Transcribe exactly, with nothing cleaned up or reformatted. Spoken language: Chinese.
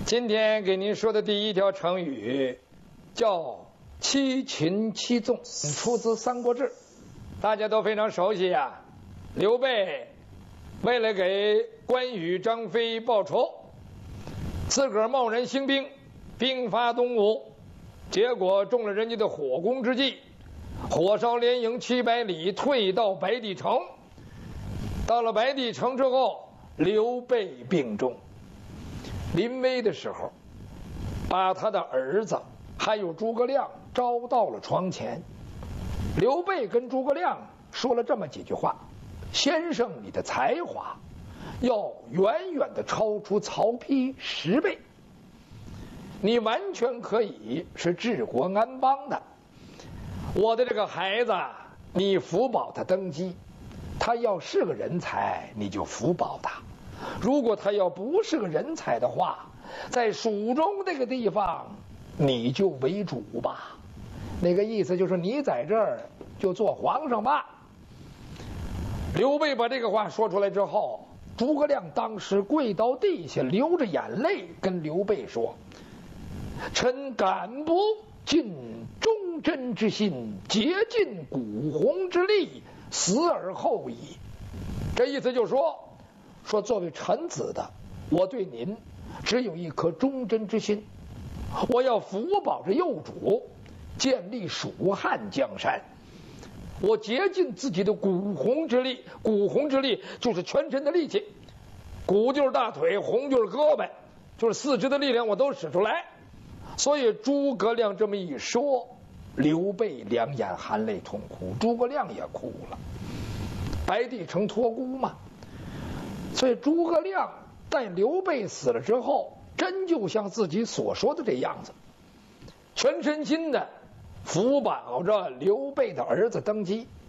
今天给您说的第一条成语叫七擒七纵，出自《三国志》，大家都非常熟悉呀。刘备为了给关羽、张飞报仇，自个儿贸然兴兵，兵发东吴，结果中了人家的火攻之计，火烧连营七百里，退到白帝城。到了白帝城之后，刘备病重，临危的时候，把他的儿子还有诸葛亮招到了床前。刘备跟诸葛亮说了这么几句话：先生，你的才华要远远的超出曹丕十倍，你完全可以是治国安邦的。我的这个孩子，你辅保他登基，他要是个人才，你就辅保他；如果他要不是个人才的话，在蜀中这个地方，你就为主吧。那个意思就是你在这儿就做皇上吧。刘备把这个话说出来之后，诸葛亮当时跪到地下，流着眼泪跟刘备说：臣敢不尽忠贞之心，竭尽鼓红之力，死而后已。这意思就是说，说作为臣子的，我对您只有一颗忠贞之心，我要辅保着幼主，建立蜀汉江山。我竭尽自己的鼓红之力，鼓红之力就是全身的力气，鼓就是大腿，红就是胳膊，就是四肢的力量我都使出来。所以诸葛亮这么一说，刘备两眼含泪痛哭，诸葛亮也哭了。白帝城托孤嘛，所以诸葛亮在刘备死了之后，真就像自己所说的这样子，全身心的辅保着刘备的儿子登基。